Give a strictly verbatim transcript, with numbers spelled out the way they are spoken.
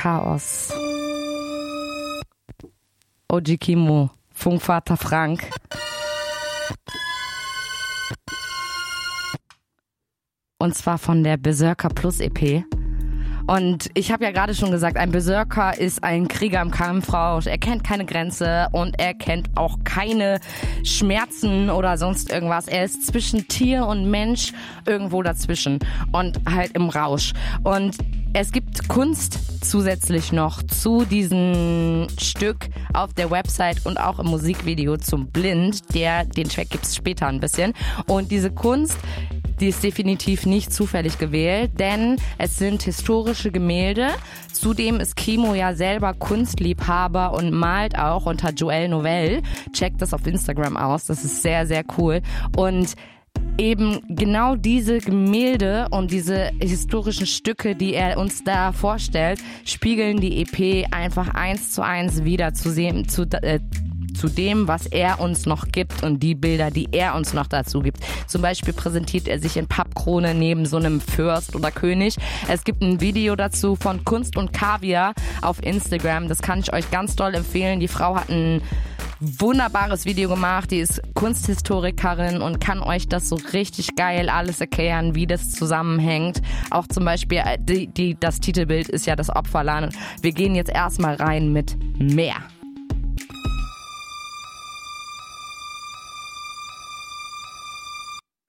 Chaos. O G Kimo, Funkvater Frank. Und zwar von der Berserker Plus E P. Und ich habe ja gerade schon gesagt, ein Berserker ist ein Krieger im Kampfrausch. Er kennt keine Grenze und er kennt auch keine Schmerzen oder sonst irgendwas. Er ist zwischen Tier und Mensch irgendwo dazwischen und halt im Rausch. Und es gibt Kunst zusätzlich noch zu diesem Stück auf der Website und auch im Musikvideo zum Blind. Der, den Track gibt's später ein bisschen. Und diese Kunst, die ist definitiv nicht zufällig gewählt, denn es sind historische Gemälde. Zudem ist Kimo ja selber Kunstliebhaber und malt auch unter Joël Novell. Checkt das auf Instagram aus, das ist sehr, sehr cool. Und eben genau diese Gemälde und diese historischen Stücke, die er uns da vorstellt, spiegeln die E P einfach eins zu eins wieder zu sehen, zu, äh, zu dem, was er uns noch gibt und die Bilder, die er uns noch dazu gibt. Zum Beispiel präsentiert er sich in Pappkrone neben so einem Fürst oder König. Es gibt ein Video dazu von Kunst und Kaviar auf Instagram. Das kann ich euch ganz doll empfehlen. Die Frau hat ein wunderbares Video gemacht. Die ist Kunsthistorikerin und kann euch das so richtig geil alles erklären, wie das zusammenhängt. Auch zum Beispiel, die, die, das Titelbild ist ja das Opferland. Wir gehen jetzt erstmal rein mit Meer.